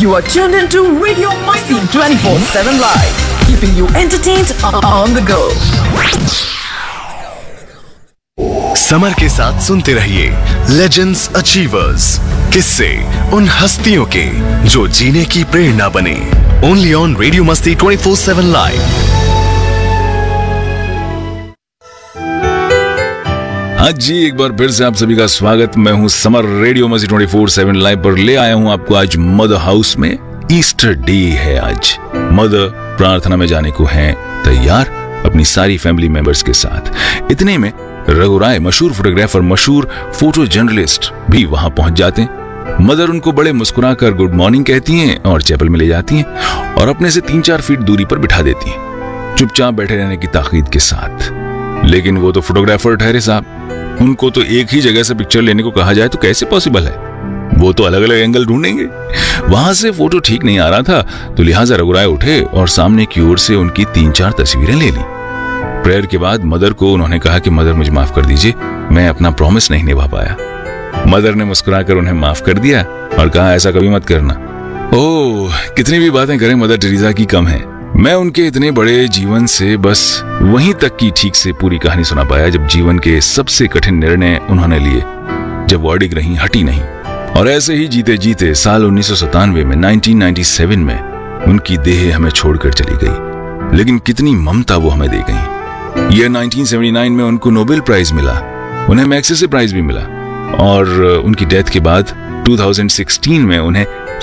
You are tuned into Radio Masti 24/7 Live, keeping you entertained on the go. Summer के साथ सुनते रहिए legends achievers, किस्से उन हस्तियों के जो जीने की प्रेरणा बने। ओनली ऑन रेडियो मस्ती 24/7 लाइव। आज जी एक बार फिर से आप सभी का स्वागत। मैं हूं समर। रेडियो मस्ती 24/7 लाइव पर ले आया हूं आपको आज मदर हाउस में। ईस्टर डे है आज। मदर प्रार्थना में जाने को हैं तैयार अपनी सारी फैमिली मेंबर्स के साथ। इतने में रघु राय, मशहूर फोटोग्राफर, मशहूर फोटो जर्नलिस्ट भी वहां पहुंच जाते हैं। मदर उनको बड़े मुस्कुराकर गुड मॉर्निंग कहती हैं और चैपल में ले जाती हैं और अपने से 3-4 फीट दूरी पर बिठा देती हैं, चुपचाप बैठे रहने की ताकीद के साथ। लेकिन वो तो फोटोग्राफर ठहरे साहब, उनको तो एक ही जगह से पिक्चर लेने को कहा जाए तो कैसे पॉसिबल है? वो तो अलग अलग एंगल ढूंढेंगे। वहां से फोटो ठीक नहीं आ रहा था, तो लिहाजा रघु राय उठे और सामने की ओर से उनकी 3-4 तस्वीरें ले ली। प्रेयर के बाद मदर को उन्होंने कहा कि मदर मुझे माफ कर दीजिए, मैं अपना प्रॉमिस नहीं निभा पाया। मदर ने मुस्कुराकर उन्हें माफ कर दिया और कहा ऐसा कभी मत करना। ओह, कितनी भी बातें करें मदर टेरेसा की कम है। मैं उनके इतने बड़े जीवन से बस वहीं तक की ठीक से पूरी कहानी सुना पाया जब जीवन के सबसे कठिन निर्णय उन्होंने लिए, जब वो अड़िग रही, हटी नहीं। और ऐसे ही जीते जीते साल 1997 में 1997 में उनकी देह हमें छोड़कर चली गई। लेकिन कितनी ममता वो हमें दे गई। यह 1979 में उनको नोबेल प्राइज मिला, उन्हें मैग्सेसे प्राइज भी मिला और उनकी डेथ के बाद 2016 में उन्हें